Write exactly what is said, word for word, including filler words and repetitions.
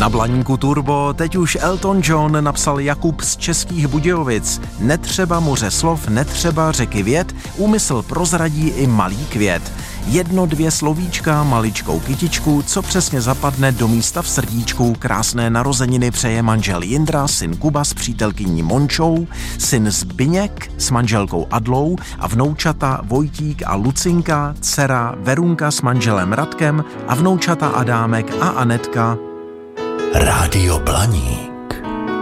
Na Blaníku Turbo teď už Elton John, napsal Jakub z Českých Budějovic. Netřeba moře slov, netřeba řeky vět, úmysl prozradí i malý květ. Jedno, dvě slovíčka, maličkou kytičku, co přesně zapadne do místa v srdíčku. Krásné narozeniny přeje manžel Jindra, syn Kuba s přítelkyní Mončou, syn Zbyněk s manželkou Adlou a vnoučata Vojtík a Lucinka, dcera Verunka s manželem Radkem a vnoučata Adámek a Anetka. Rádio Blaník.